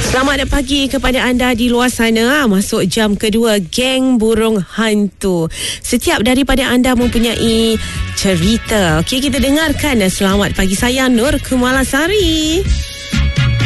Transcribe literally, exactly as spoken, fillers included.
Selamat pagi kepada anda di luar sana. Masuk jam kedua Geng Burung Hantu. Setiap daripada anda mempunyai cerita. Okey, kita dengarkan. Selamat pagi, saya Nur Kumalasari.